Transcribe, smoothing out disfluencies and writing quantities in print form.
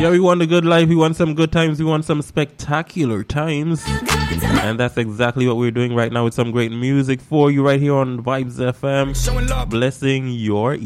Yeah, we want a good life, we want some good times, we want some spectacular times. And that's exactly what we're doing right now with some great music for you right here on Vibes FM. Blessing your